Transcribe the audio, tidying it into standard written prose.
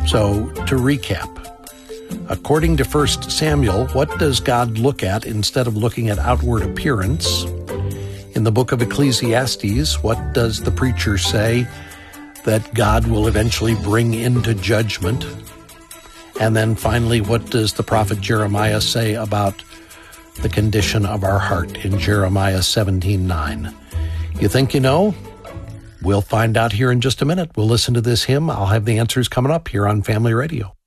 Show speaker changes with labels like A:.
A: So, to recap, according to 1 Samuel, what does God look at instead of looking at outward appearance? In the book of Ecclesiastes, what does the preacher say that God will eventually bring into judgment? And then finally, what does the prophet Jeremiah say about the condition of our heart in Jeremiah 17:9? You think you know? We'll find out here in just a minute. We'll listen to this hymn. I'll have the answers coming up here on Family Radio.